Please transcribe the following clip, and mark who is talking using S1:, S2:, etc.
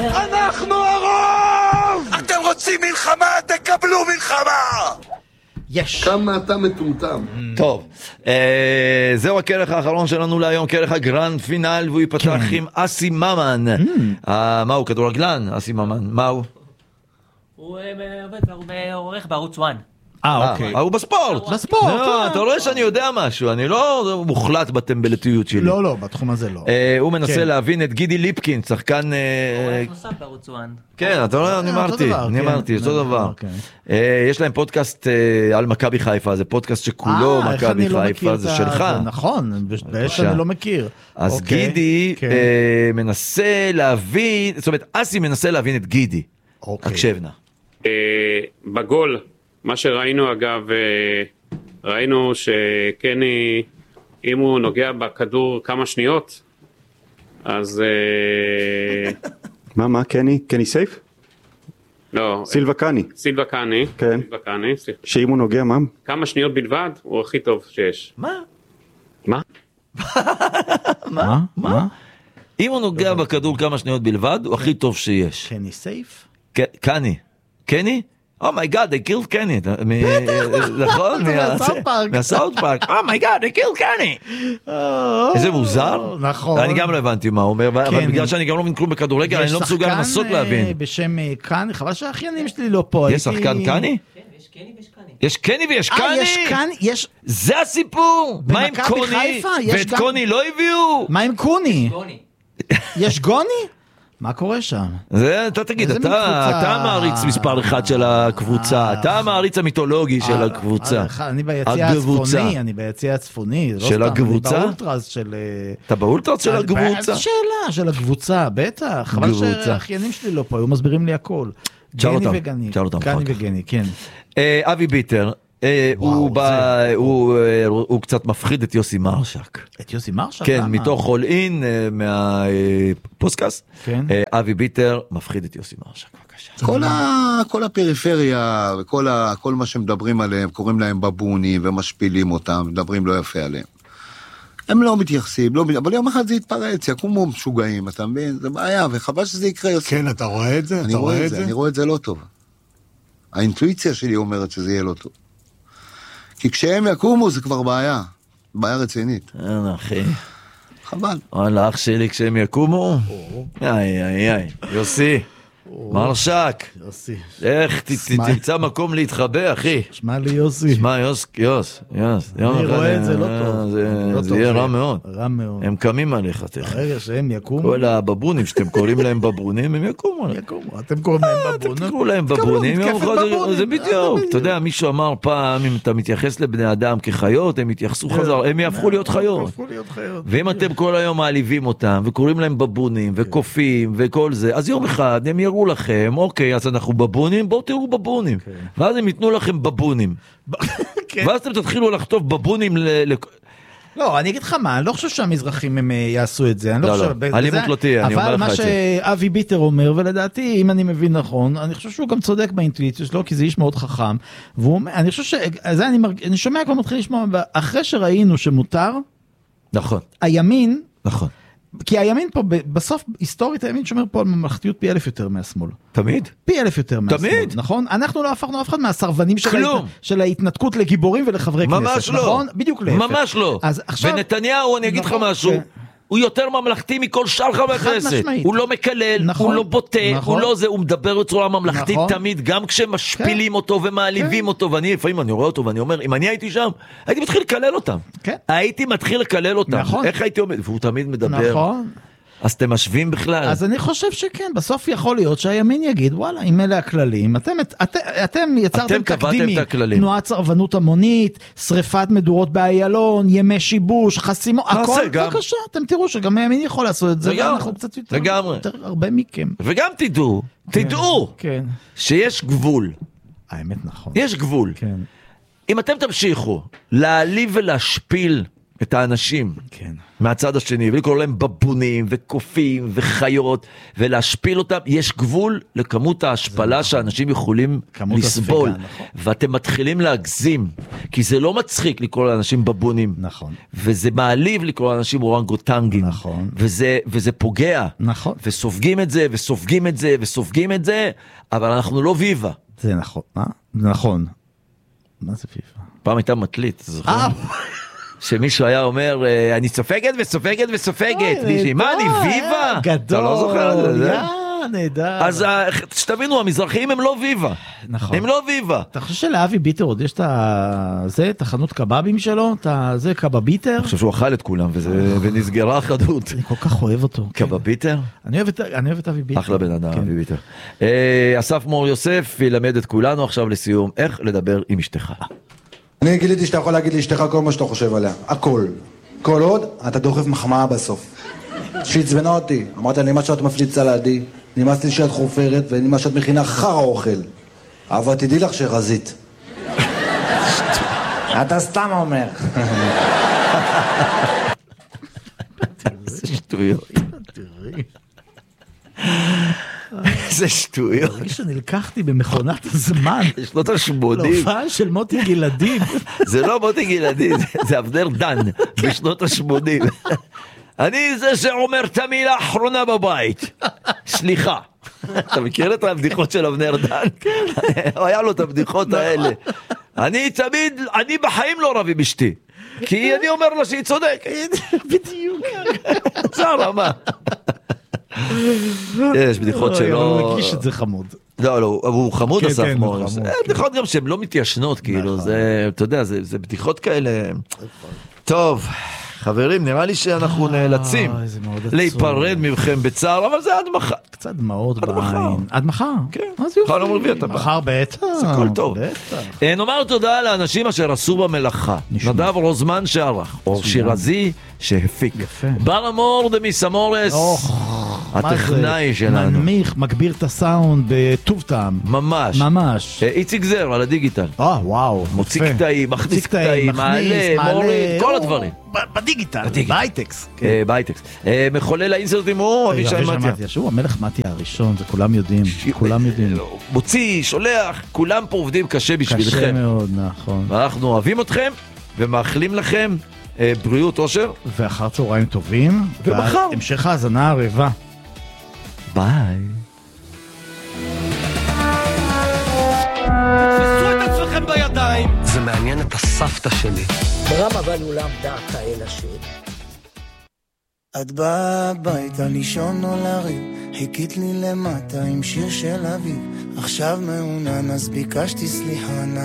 S1: אנחנו הרוב! אתם רוצים מלחמה? תקבלו מלחמה!
S2: יש.
S3: כמה אתה מטומטם.
S4: טוב, זהו הכרך האחרון שלנו להיום, כרך הגרנד פינל, והוא ייפתח עם אסי ממן. מה הוא, כדורגלן? אסי ממן, מה הוא?
S5: הוא עורך בערוץ 1.
S2: אוקיי.
S4: הוא בספורט. אתה רואה שאני יודע משהו, אני לא מוחלט בטמבלתיות שלי.
S2: לא, בתחום הזה לא.
S4: הוא מנסה להבין את גידי ליפקין, שחקן...
S5: עורך נוסף בערוץ 1.
S4: כן, אתה רואה, אני אמרתי, אותו דבר. יש להם פודקאסט על מכבי חיפה, זה פודקאסט שכולו מכבי חיפה, זה שלך.
S2: נכון, בעצם אני לא מכיר.
S4: אז גידי מנסה להבין, זאת אומרת, אסי מנסה להבין את גידי. הקשב נא.
S6: בגול, מה שראינו אגב, ראינו שקני, אם הוא נוגע בכדור כמה שניות, אז...
S7: מה, קני? קני סייף?
S6: לא.
S7: סילבה קני.
S6: סילבה קני.
S7: כן.
S6: סילבה קני, סליחה.
S7: שאם הוא נוגע, מה?
S6: כמה שניות בלבד, הוא הכי טוב שיש.
S4: מה? אם הוא נוגע בכדור כמה שניות בלבד, הוא הכי טוב שיש.
S2: קני סייף?
S4: קני? Oh my god, they killed Kenny. נכון? מהסאוט פארק. Oh my god, they killed Kenny. איזה מוזר.
S2: נכון.
S4: אני גם לא הבנתי מה הוא אומר, אבל בגלל שאני גם לא מבין כלום בכדורגל, אני לא מסוגל לנסות להבין.
S2: יש שחקן בשם קני, חבל שהאחיינים שלי לא פה.
S4: יש שחקן קני?
S5: כן, יש קני ויש קני.
S4: יש קני ויש קני?
S2: יש קני, יש...
S4: זה הסיפור. מה עם קוני? ואת קוני לא הביאו?
S2: מה עם קוני?
S5: גוני.
S2: יש גוני? מה קורה שם?
S4: זה, אתה תגיד, אתה המעריץ מספר אחד של הקבוצה, אתה המעריץ המיתולוגי של הקבוצה.
S2: אני ביציע הצפוני,
S4: של הקבוצה?
S2: אני באולטרס של...
S4: אתה באולטרס של הקבוצה?
S2: שאלה של הקבוצה, בטח. חבל שהאחיינים שלי לא פה, היו מסבירים לי הכל. גני וגני. גני וגני, כן.
S4: אבי ביטר, הוא קצת מפחיד את יוסי מרשק.
S2: את יוסי מרשק?
S4: כן, מתוך כל אין מהפוסקאסט. אבי ביטר מפחיד את יוסי מרשק, בבקשה.
S3: כל הפריפריה וכל מה שמדברים עליהם, קוראים להם בבונים ומשפילים אותם, מדברים לא יפה עליהם. הם לא מתייחסים, אבל יום אחד זה יתפרץ, יקומו משוגעים, אתה מבין? זה בעיה, וחבל שזה יקרה.
S8: כן, אתה רואה את זה?
S3: אני רואה את זה לא טוב. האינטואיציה שלי אומרת שזה יהיה לא טוב. כי כשהם יקומו זה כבר בעיה רצינית.
S4: אחי.
S3: חבל.
S4: וואלה, אח שלי כשהם יקומו, יוסי, מרשק, איך תמצא מקום להתחבא, אחי.
S2: שמע לי יוסי.
S4: שמע יוס.
S2: אני רואה את זה לא טוב.
S4: זה יהיה רע מאוד.
S2: רע מאוד.
S4: הם קמים עליך תכף.
S2: ברגע שהם יקומו.
S4: כל הבבונים שאתם קוראים להם בבונים, הם יקומו.
S2: אתם קוראים להם בבונים.
S4: אתם קוראים להם בבונים. זה בדיוק. אתה יודע, מישהו אמר פעם, אם אתה מתייחס לבני אדם כחיות, הם יתייחסו חזר, הם יהפכו להיות חיות. ואם אתם כל היום מעליבים אותם, וקוראים להם בבונים, וקופים, וכל זה, אז יום אחד הם יראו לכם, אוקיי, אז אנחנו בבונים, בואו תראו בבונים. ואז הם ייתנו לכם בבונים. ואז אתם תתחילו לכתוב בבונים
S2: לא, אני אגיד לך מה, אני לא חושב שהמזרחים הם יעשו את זה.
S4: לא, אלימות לא תהיה, אני אומר לך את זה. אבל
S2: מה שאבי ביטר אומר, ולדעתי, אם אני מבין נכון, אני חושב שהוא גם צודק באינטואיציה שלו, כי זה איש מאוד חכם, אני חושב שזה אני שומע כבר מתחיל לשמוע, אחרי שראינו שמותר,
S4: נכון.
S2: הימין,
S4: נכון.
S2: כי הימין פה, בסוף, היסטורית, הימין שומר פה על ממלכתיות פי 1000 יותר מהשמאל.
S4: תמיד?
S2: פי 1000 יותר מהשמאל.
S4: תמיד?
S2: נכון? אנחנו לא הפכנו אף אחד מהסרבנים של ההתנתקות לגיבורים ולחברי כנסת.
S4: ממש לא.
S2: נכון? בדיוק להפך.
S4: ממש לא. ונתניהו, אני אגיד לך משהו, הוא יותר ממלכתי מכל שאר חברי כנסת. הוא לא מקלל, הוא לא בוטה, הוא לא זה, הוא מדבר בצורה ממלכתית תמיד, גם כשמשפילים אותו ומעליבים אותו, ואני לפעמים אני רואה אותו ואני אומר, אם אני הייתי שם, הייתי מתחיל לקלל אותם. הייתי מתחיל לקלל אותם. איך הייתי אומר? והוא תמיד מדבר. נכון. אז אתם משווים בכלל.
S2: אז אני חושב שכן, בסוף יכול להיות שהימין יגיד, וואלה, אם אלה הכללים, אתם יצרתם תקדימים, תנועת סרבנות המונית, שריפת מדורות באיילון, ימי שיבוש, חסימו, הכל, בבקשה, אתם תראו שגם הימין יכול לעשות את זה, ואנחנו קצת יותר הרבה מכם.
S4: וגם תדעו, שיש גבול.
S2: האמת נכון.
S4: יש גבול. אם אתם תמשיכו להעליב ולהשפיל את האנשים מהצד השני, ולקרוא להם בבונים וקופים וחיות, ולהשפיל אותם. יש גבול לכמות ההשפלה שאנשים יכולים לסבול, ואתם מתחילים להגזים, כי זה לא מצחיק לקרוא לאנשים בבונים, וזה מעליב לקרוא לאנשים אורנגוטנגים, וזה פוגע, וסופגים את זה וסופגים את זה וסופגים את זה, אבל אנחנו לא ויבה.
S2: זה נכון, נכון. מה זה ויבה?
S4: פעם הייתה מטלית, זוכר? שמישהו היה אומר, אני סופגת וסופגת וסופגת. מה, אני ויבה?
S2: גדול.
S4: אתה לא זוכר את זה?
S2: נהדר.
S4: אז שתבינו, המזרחים הם לא ויבה.
S2: נכון.
S4: הם לא ויבה.
S2: אתה חושב שלאבי ביטר עוד יש את החנות קבבים שלו? זה קבב ביטר?
S4: אני חושב שהוא אכל את כולם, ונסגרה החנות.
S2: אני כל כך אוהב אותו.
S4: קבב ביטר?
S2: אני אוהב את אבי ביטר.
S4: אחלה בן אדם, אבי ביטר. אסף מור יוסף ילמד את כולנו עכשיו לסיום, איך לדבר עם אשתך.
S8: אני גיליתי שאתה יכול להגיד לאשתך כל מה שאתה חושב עליה, הכל. כל עוד, אתה דוחף מחמאה בסוף. שהצבנה אותי, אמרת לי, נמאס שאת מפליצה לידי, נמאס לי שאת חופרת, ונמאס שאת מכינה חרא אוכל. אבל תדעי לך שרזית. אתה סתם אומר.
S4: זה שטויות. זה שטויות.
S2: אני חושב שנלקחתי במכונת הזמן.
S4: שנות ה-80.
S2: להופעה של מוטי גלעדי.
S4: זה לא מוטי גלעדי, זה אבנר דן, בשנות ה-80. אני זה שאומר את המילה האחרונה בבית. סליחה. אתה מכיר את הבדיחות של אבנר דן? היה לו את הבדיחות האלה. אני בחיים לא רב עם אשתי. כי אני אומר לה שהיא צודקת.
S2: בדיוק.
S4: זה הרמה. יש בדיחות שלא...
S2: הוא מגיש את זה חמוד.
S4: לא, הוא חמוד אסף מוריס. בדיחות גם שהן לא מתיישנות, כאילו, זה, אתה יודע, זה בדיחות כאלה. טוב, חברים, נראה לי שאנחנו נאלצים להיפרד מכם בצער, אבל זה עד מחר.
S2: קצת דמעות בעין. עד מחר?
S4: כן. מחר לא מרביע את הבא.
S2: מחר בטח.
S4: זה הכל טוב. נאמר תודה לאנשים אשר עשו במלאכה. נדב רוזמן שערך, אור שירזי שהפיק. בר אמור דמיסמורס, הטכנאי שלנו.
S2: מנמיך, מגביר את הסאונד בטוב טעם.
S4: ממש.
S2: ממש.
S4: איציק זר על הדיגיטל.
S2: וואו.
S4: מוציא קטעים, מכניס קטעים, מעלה, מוריד, כל הדברים.
S2: בדיגיטל, באייטקס.
S4: באייטקס. מחולל האינסרטים הוא אבישי מתיה.
S2: שהוא המלך מתיה הראשון, זה כולם יודעים. כולם יודעים.
S4: מוציא, שולח, כולם פה עובדים קשה בשבילכם.
S2: קשה מאוד, נכון.
S4: ואנחנו אוהבים אתכם ומאחלים לכם בריאות, אושר.
S2: ואחר צהריים טובים.
S4: ומחר.
S2: המשך האזנה ערבה.
S4: ביי.
S1: תתפסו את עצמכם בידיים.
S9: זה מעניין את הסבתא שלי.
S10: ברם אבל הוא למדה כאלה השיר.
S11: את באה הביתה לישון או לריב, חיכית לי למטה עם שיר של אביב, עכשיו מעונן אז ביקשתי סליחה.